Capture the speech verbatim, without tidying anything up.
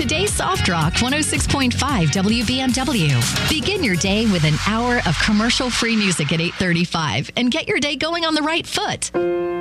Weekday Soft Rock one oh six point five W B M W. Begin your day with an hour of commercial-free music at eight thirty-five and get your day going on the right foot.